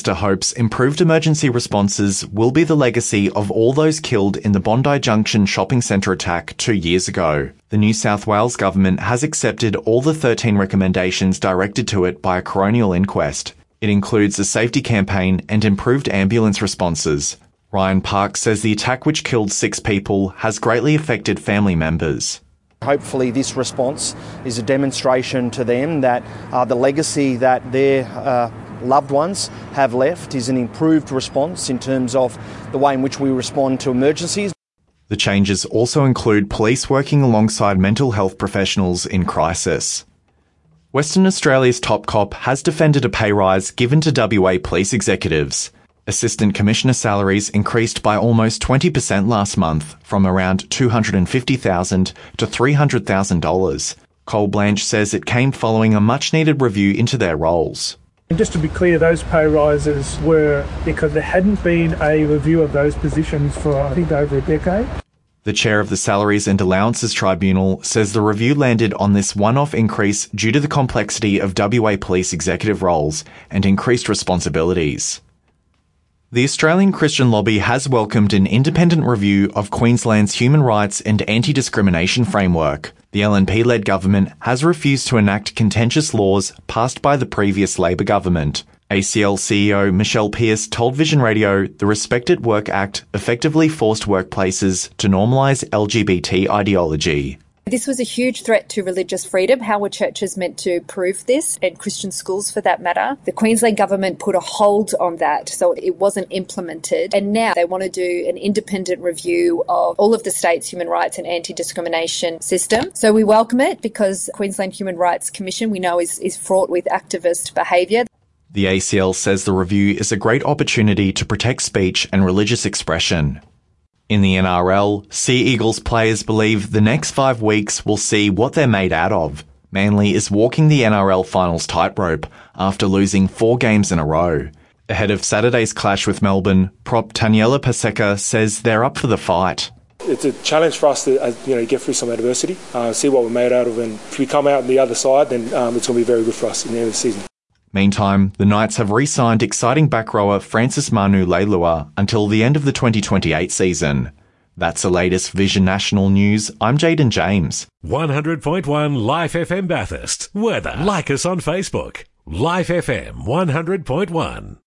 Minister hopes improved emergency responses will be the legacy of all those killed in the Bondi Junction shopping centre attack 2 years ago. The New South Wales government has accepted all the 13 recommendations directed to it by a coronial inquest. It includes a safety campaign and improved ambulance responses. Ryan Park says the attack, which killed 6 people, has greatly affected family members. Hopefully this response is a demonstration to them that the legacy that their loved ones have left is an improved response in terms of the way in which we respond to emergencies. The changes also include police working alongside mental health professionals in crisis. Western Australia's top cop has defended a pay rise given to WA police executives. Assistant Commissioner salaries increased by almost 20% last month, from around $250,000 to $300,000. Cole Blanche says it came following a much-needed review into their roles. And just to be clear, those pay rises were because there hadn't been a review of those positions for, I think, over a decade. The chair of the Salaries and Allowances Tribunal says the review landed on this one-off increase due to the complexity of WA police executive roles and increased responsibilities. The Australian Christian Lobby has welcomed an independent review of Queensland's human rights and anti-discrimination framework. The LNP-led government has refused to enact contentious laws passed by the previous Labor government. ACL CEO Michelle Pearce told Vision Radio the Respect at Work Act effectively forced workplaces to normalise LGBT ideology. This was a huge threat to religious freedom. How were churches meant to prove this, and Christian schools for that matter? The Queensland government put a hold on that, so it wasn't implemented. And now they want to do an independent review of all of the state's human rights and anti-discrimination system. So we welcome it because Queensland Human Rights Commission, we know, is fraught with activist behaviour. The ACL says the review is a great opportunity to protect speech and religious expression. In the NRL, Sea Eagles players believe the next 5 weeks will see what they're made out of. Manly is walking the NRL finals tightrope after losing 4 games in a row. Ahead of Saturday's clash with Melbourne, prop Taniela Paseka says they're up for the fight. It's a challenge for us to get through some adversity, see what we're made out of, and if we come out on the other side, then it's going to be very good for us in the end of the season. Meantime, the Knights have re-signed exciting back rower Francis Manu Leilua until the end of the 2028 season. That's the latest Vision National News. I'm Jaden James. 100.1 Life FM Bathurst. Weather. Like us on Facebook. Life FM 100.1.